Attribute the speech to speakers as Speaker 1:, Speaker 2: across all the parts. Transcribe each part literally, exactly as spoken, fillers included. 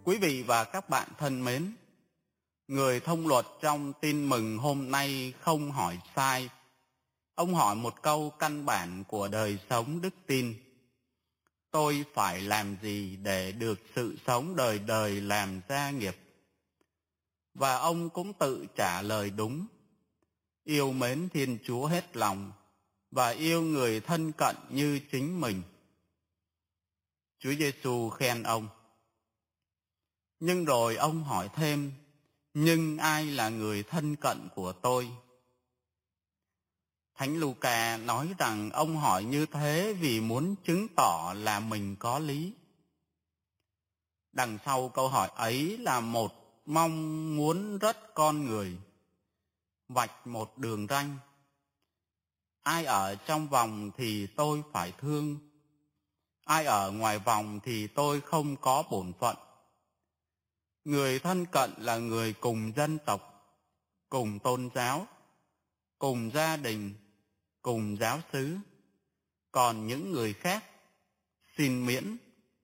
Speaker 1: Quý vị và các bạn thân mến, người thông luật trong tin mừng hôm nay không hỏi sai. Ông hỏi một câu căn bản của đời sống đức tin: tôi phải làm gì để được sự sống đời đời làm gia nghiệp? Và ông cũng tự trả lời đúng: yêu mến Thiên Chúa hết lòng và yêu người thân cận như chính mình. Chúa Giêsu khen ông. Nhưng rồi ông hỏi thêm: nhưng ai là người thân cận của tôi? Thánh Luca nói rằng ông hỏi như thế vì muốn chứng tỏ là mình có lý. Đằng sau câu hỏi ấy là một mong muốn rất con người, vạch một đường ranh. Ai ở trong vòng thì tôi phải thương, ai ở ngoài vòng thì tôi không có bổn phận. Người thân cận là người cùng dân tộc, cùng tôn giáo, cùng gia đình, cùng giáo xứ. Còn những người khác xin miễn.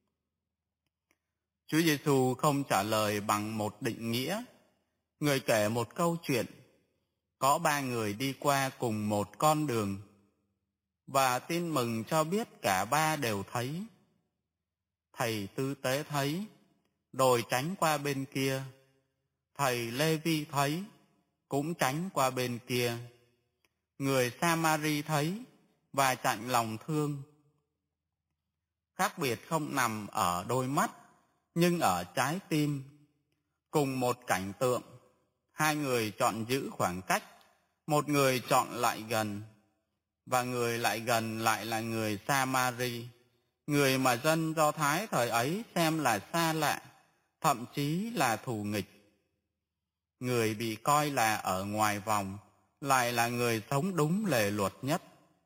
Speaker 1: Chúa Giêsu không trả lời bằng một định nghĩa. Người kể một câu chuyện: có ba người đi qua cùng một con đường, và tin mừng cho biết cả ba đều thấy. Thầy tư tế thấy, rồi tránh qua bên kia. Thầy Lê-vi thấy, cũng tránh qua bên kia. Người Sa-ma-ri thấy và chạnh lòng thương. Khác biệt không nằm ở đôi mắt, nhưng ở trái tim. Cùng một cảnh tượng, hai người chọn giữ khoảng cách, một người chọn lại gần, và người lại gần lại là người Sa-ma-ri, người mà dân Do Thái thời ấy xem là xa lạ, thậm chí là thù nghịch. Người bị coi là ở ngoài vòng lại là người sống đúng lề luật nhất.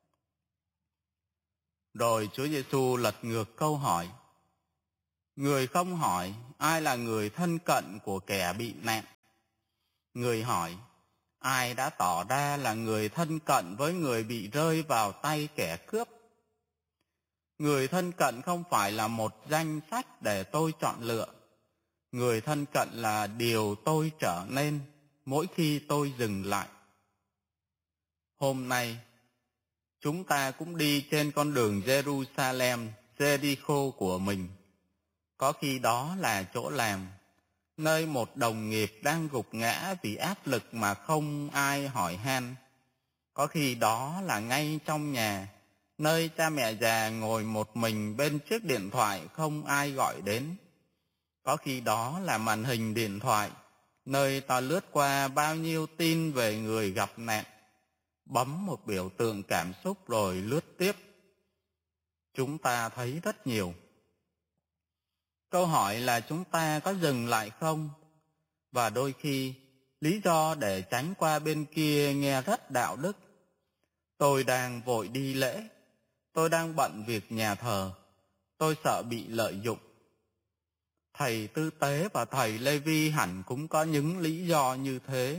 Speaker 1: Rồi Chúa Giêsu lật ngược câu hỏi. Người không hỏi ai là người thân cận của kẻ bị nạn. Người hỏi ai đã tỏ ra là người thân cận với người bị rơi vào tay kẻ cướp. Người thân cận không phải là một danh sách để tôi chọn lựa. Người thân cận là điều tôi trở nên mỗi khi tôi dừng lại. Hôm nay, chúng ta cũng đi trên con đường Jerusalem, Jericho của mình. Có khi đó là chỗ làm, nơi một đồng nghiệp đang gục ngã vì áp lực mà không ai hỏi han. Có khi đó là ngay trong nhà, nơi cha mẹ già ngồi một mình bên chiếc điện thoại không ai gọi đến. Có khi đó là màn hình điện thoại, nơi ta lướt qua bao nhiêu tin về người gặp nạn, bấm một biểu tượng cảm xúc rồi lướt tiếp. Chúng ta thấy rất nhiều. Câu hỏi là chúng ta có dừng lại không? Và đôi khi, lý do để tránh qua bên kia nghe rất đạo đức. Tôi đang vội đi lễ, tôi đang bận việc nhà thờ, tôi sợ bị lợi dụng. Thầy tư tế và thầy Lê-vi hẳn cũng có những lý do như thế.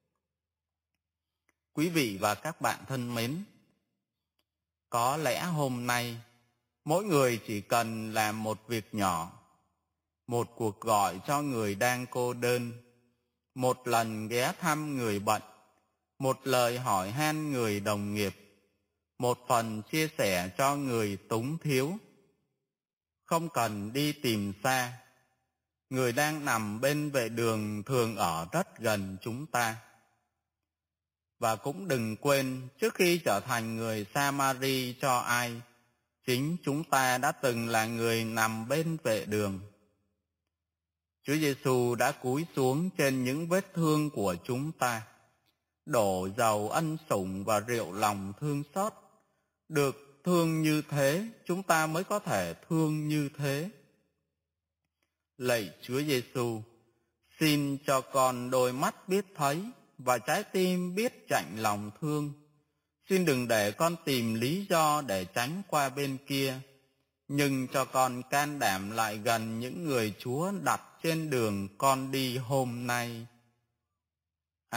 Speaker 1: Quý vị và các bạn thân mến, có lẽ hôm nay mỗi người chỉ cần làm một việc nhỏ, một cuộc gọi cho người đang cô đơn, một lần ghé thăm người bệnh, một lời hỏi han người đồng nghiệp, một phần chia sẻ cho người túng thiếu. Không cần đi tìm xa, người đang nằm bên vệ đường thường ở rất gần chúng ta. Và cũng đừng quên, trước khi trở thành người Sa-ma-ri cho ai, chính chúng ta đã từng là người nằm bên vệ đường. Chúa Giêsu đã cúi xuống trên những vết thương của chúng ta, đổ dầu ân sủng và rượu lòng thương xót. Được thương như thế, chúng ta mới có thể thương như thế. Lạy Chúa Giêsu, xin cho con đôi mắt biết thấy và trái tim biết chạnh lòng thương. Xin đừng để con tìm lý do để tránh qua bên kia, nhưng cho con can đảm lại gần những người Chúa đặt trên đường con đi hôm nay.